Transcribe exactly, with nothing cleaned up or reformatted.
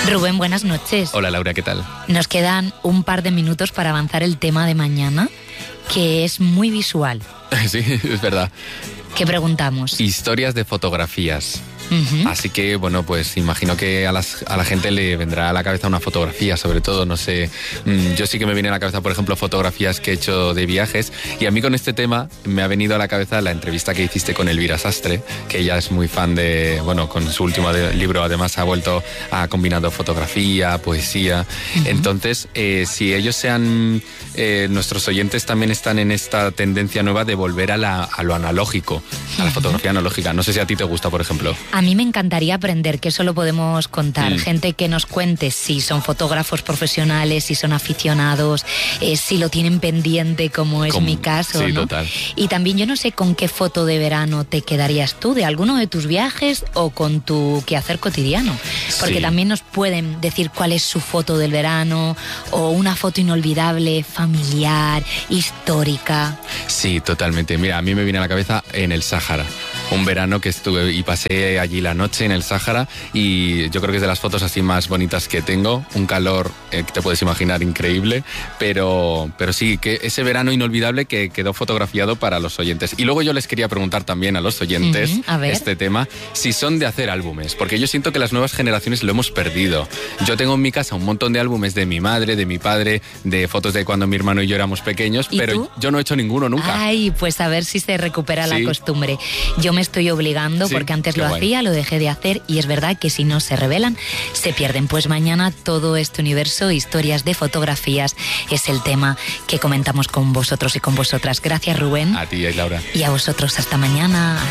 Rubén, buenas noches. Hola Laura, ¿qué tal? Nos quedan un par de minutos para avanzar el tema de mañana, que es muy visual. Sí, es verdad. ¿Qué preguntamos? Historias de fotografías. Uh-huh. Así que, bueno, pues imagino que a, las, a la gente le vendrá a la cabeza una fotografía, sobre todo, no sé, mmm, yo sí que me viene a la cabeza, por ejemplo, fotografías que he hecho de viajes, y a mí con este tema me ha venido a la cabeza la entrevista que hiciste con Elvira Sastre, que ella es muy fan de, bueno, con su último de, libro además ha vuelto a combinado fotografía, poesía, uh-huh. Entonces, eh, si ellos sean, eh, nuestros oyentes también están en esta tendencia nueva de volver a, la, a lo analógico, a la fotografía analógica, no sé si a ti te gusta, por ejemplo. A mí me encantaría aprender, que eso lo podemos contar. Mm. Gente que nos cuente si son fotógrafos profesionales, si son aficionados, eh, si lo tienen pendiente, como es Como, mi caso, sí, ¿no? Total. Y también yo no sé con qué foto de verano te quedarías tú, de alguno de tus viajes o con tu quehacer cotidiano. Porque sí. También nos pueden decir cuál es su foto del verano o una foto inolvidable, familiar, histórica. Sí, totalmente. Mira, a mí me viene a la cabeza en el Sáhara. Un verano que estuve y pasé allí la noche en el Sáhara y yo creo que es de las fotos así más bonitas que tengo. Un calor eh, que te puedes imaginar increíble, pero, pero sí, que ese verano inolvidable que quedó fotografiado para los oyentes. Y luego yo les quería preguntar también a los oyentes uh-huh. a ver. este tema, si son de hacer álbumes, porque yo siento que las nuevas generaciones lo hemos perdido. Yo tengo en mi casa un montón de álbumes de mi madre, de mi padre, de fotos de cuando mi hermano y yo éramos pequeños, pero tú? yo no he hecho ninguno nunca. Ay, pues a ver si se recupera sí. la costumbre. Yo me estoy obligando sí, porque antes lo guay. hacía, lo dejé de hacer y es verdad que si no se revelan, se pierden. Pues mañana todo este universo, historias de fotografías, es el tema que comentamos con vosotros y con vosotras. Gracias, Rubén. A ti, Laura. Y a vosotros, hasta mañana.